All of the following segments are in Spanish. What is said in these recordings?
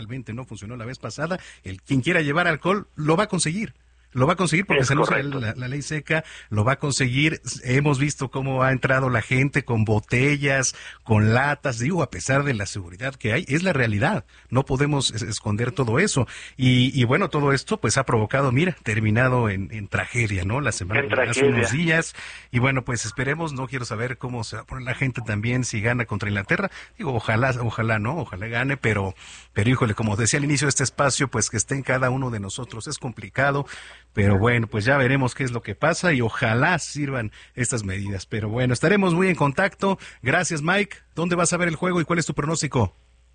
realmente no funcionó la vez pasada, quien quiera llevar alcohol lo va a conseguir. Lo va a conseguir porque se anuncia la ley seca, lo va a conseguir. Hemos visto cómo ha entrado la gente con botellas, con latas, digo, a pesar de la seguridad que hay, es la realidad. No podemos esconder todo eso. Y bueno, todo esto pues ha provocado, mira, terminado en tragedia, ¿no? La semana, hace unos días. Y bueno, pues esperemos, no quiero saber cómo se va a poner la gente también si gana contra Inglaterra. Digo, ojalá, ¿no? Ojalá gane, pero híjole, como decía al inicio de este espacio, pues que esté en cada uno de nosotros es complicado. Pero bueno, pues ya veremos qué es lo que pasa y ojalá sirvan estas medidas. Pero bueno, estaremos muy en contacto. Gracias, Mike. ¿Dónde vas a ver el juego y cuál es tu pronóstico?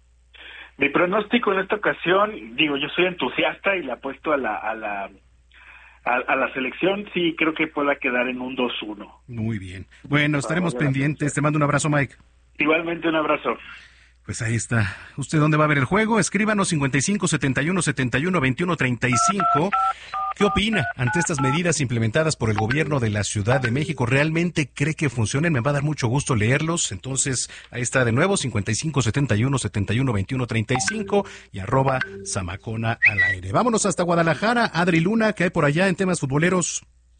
Mi pronóstico en esta ocasión, digo, yo soy entusiasta y le apuesto a la selección. Sí, creo que pueda quedar en un 2-1. Muy bien. Bueno, estaremos pendientes. Te mando un abrazo, Mike. Igualmente, un abrazo. Pues ahí está. ¿Usted dónde va a ver el juego? Escríbanos 55 71 71 21 35. ¿Qué opina ante estas medidas implementadas por el gobierno de la Ciudad de México? ¿Realmente cree que funcionen? Me va a dar mucho gusto leerlos. Entonces, ahí está de nuevo, 55 71 71 21 35 y @Zamacona al aire. Vámonos hasta Guadalajara. Adri Luna, ¿qué hay por allá en temas futboleros?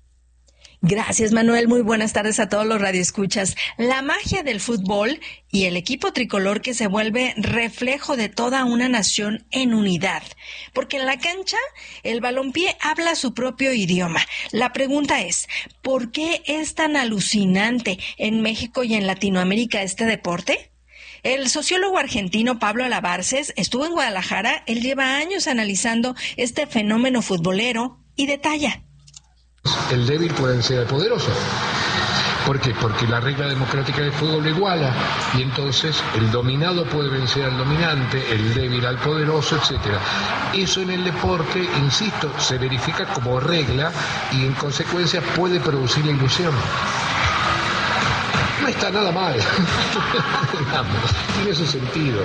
Gracias, Manuel. Muy buenas tardes a todos los radioescuchas. La magia del fútbol y el equipo tricolor que se vuelve reflejo de toda una nación en unidad. Porque en la cancha el balompié habla su propio idioma. La pregunta es, ¿por qué es tan alucinante en México y en Latinoamérica este deporte? El sociólogo argentino Pablo Labarces estuvo en Guadalajara. Él lleva años analizando este fenómeno futbolero y detalla. El débil puede vencer al poderoso. ¿Por qué? Porque la regla democrática del fútbol lo iguala y entonces el dominado puede vencer al dominante, el débil al poderoso, etcétera. Eso en el deporte, insisto, se verifica como regla y en consecuencia puede producir la ilusión. No está nada mal, tiene su sentido.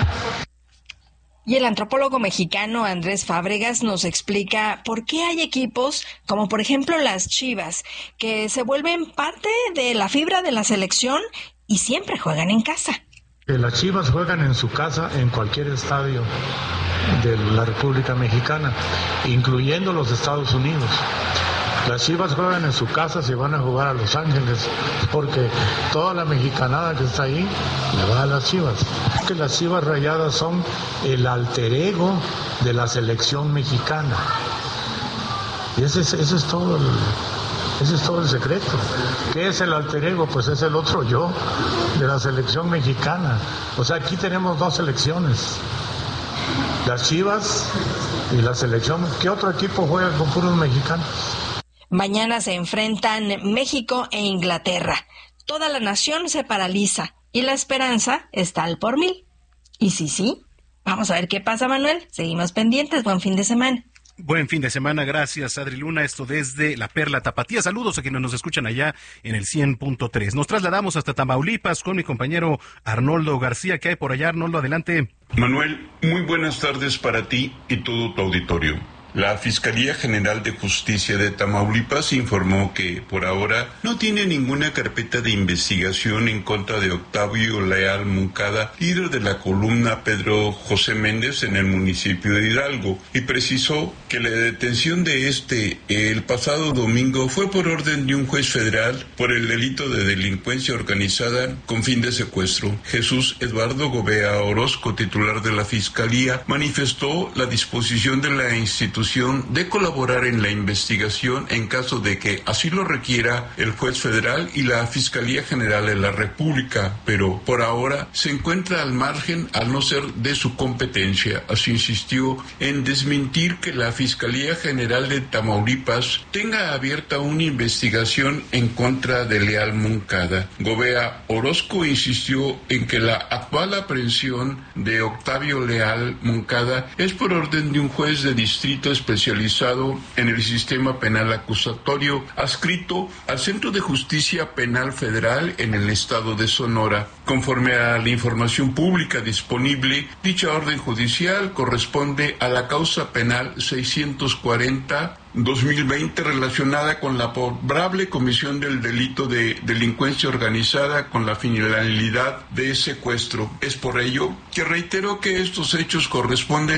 Y el antropólogo mexicano Andrés Fábregas nos explica por qué hay equipos, como por ejemplo las Chivas, que se vuelven parte de la fibra de la selección y siempre juegan en casa. Las Chivas juegan en su casa en cualquier estadio de la República Mexicana, incluyendo los Estados Unidos. Las Chivas juegan en su casa si van a jugar a Los Ángeles, porque toda la mexicanada que está ahí le va a las Chivas. Que las Chivas Rayadas son el alter ego de la selección mexicana. Y ese es todo el secreto. ¿Qué es el alter ego? Pues es el otro yo de la selección mexicana. O sea, aquí tenemos dos selecciones. Las Chivas y la selección. ¿Qué otro equipo juega con puros mexicanos? Mañana se enfrentan México e Inglaterra. Toda la nación se paraliza y la esperanza está al por mil. Y sí, vamos a ver qué pasa, Manuel. Seguimos pendientes. Buen fin de semana. Buen fin de semana, gracias Adri Luna, esto desde La Perla Tapatía. Saludos a quienes nos escuchan allá en el 100.3. Nos trasladamos hasta Tamaulipas con mi compañero Arnoldo García. ¿Qué hay por allá, Arnoldo? Adelante. Manuel, muy buenas tardes para ti y todo tu auditorio. La Fiscalía General de Justicia de Tamaulipas informó que, por ahora, no tiene ninguna carpeta de investigación en contra de Octavio Leal Moncada, líder de la columna Pedro José Méndez en el municipio de Hidalgo, y precisó que la detención de el pasado domingo fue por orden de un juez federal por el delito de delincuencia organizada con fin de secuestro. Jesús Eduardo Gobea Orozco, titular de la Fiscalía, manifestó la disposición de la institución de colaborar en la investigación en caso de que así lo requiera el juez federal y la Fiscalía General de la República, pero por ahora se encuentra al margen al no ser de su competencia. Así insistió en desmentir que la Fiscalía General de Tamaulipas tenga abierta una investigación en contra de Leal Moncada. Gobea Orozco insistió en que la actual aprehensión de Octavio Leal Moncada es por orden de un juez de distrito Departamento especializado en el sistema penal acusatorio, adscrito al Centro de Justicia Penal Federal en el estado de Sonora. Conforme a la información pública disponible, dicha orden judicial corresponde a la causa penal 640/2020 relacionada con la probable comisión del delito de delincuencia organizada con la finalidad de secuestro. Es por ello que reitero que estos hechos corresponden